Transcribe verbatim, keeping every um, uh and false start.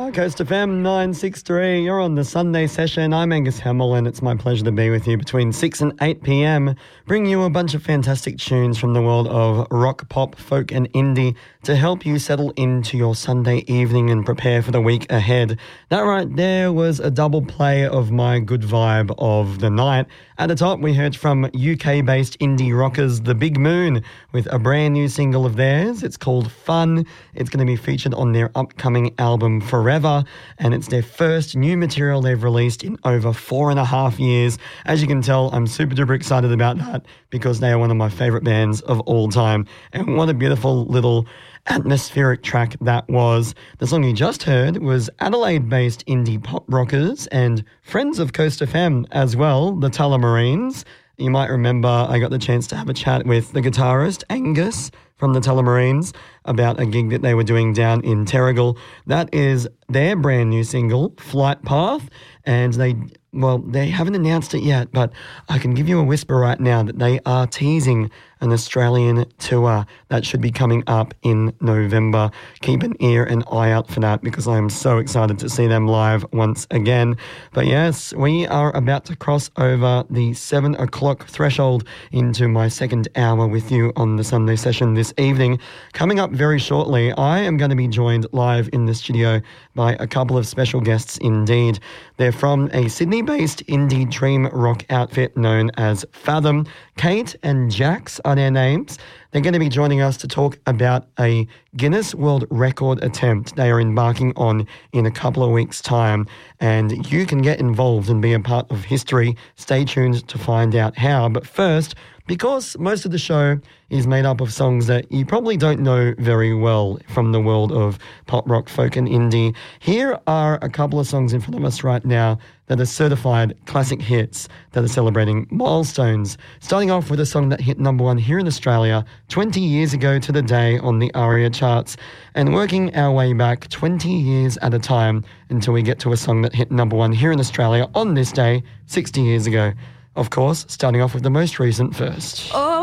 are Coast F M nine six three. You're on the Sunday session. I'm Angus Hamill, and it's my pleasure to be with you between six and eight p.m, bringing you a bunch of fantastic tunes from the world of rock, pop, folk and indie to help you settle into your Sunday evening and prepare for the week ahead. That right there was a double play of my good vibe of the night. At the top, we heard from U K-based indie rockers The Big Moon with a brand new single of theirs. It's called Fun. It's going to be featured on their upcoming album Forever, and it's their first new material they've released in over four and a half years. As you can tell, I'm super duper excited about that because they are one of my favourite bands of all time. And what a beautiful little atmospheric track that was. The song you just heard was Adelaide-based indie pop rockers and friends of Coast F M as well, the Tullamarines. You might remember I got the chance to have a chat with the guitarist Angus from the Tullamarines about a gig that they were doing down in Terrigal. That is their brand new single, Flight Path, and they, well, they haven't announced it yet, but I can give you a whisper right now that they are teasing an Australian tour that should be coming up in November. Keep an ear and eye out for that because I am so excited to see them live once again. But yes, we are about to cross over the seven o'clock threshold into my second hour with you on the Sunday session this evening. Coming up very shortly, I am going to be joined live in the studio by a couple of special guests indeed. They're from a Sydney-based indie dream rock outfit known as Fathom. Kate and Jax are their names. They're going to be joining us to talk about a Guinness World Record attempt they are embarking on in a couple of weeks' time. And you can get involved and be a part of history. Stay tuned to find out how. But first, because most of the show is made up of songs that you probably don't know very well from the world of pop, rock, folk and indie, here are a couple of songs in front of us right now that are certified classic hits that are celebrating milestones. Starting off with a song that hit number one here in Australia twenty years ago to the day on the ARIA charts, and working our way back twenty years at a time until we get to a song that hit number one here in Australia on this day sixty years ago. Of course, starting off with the most recent first. Oh.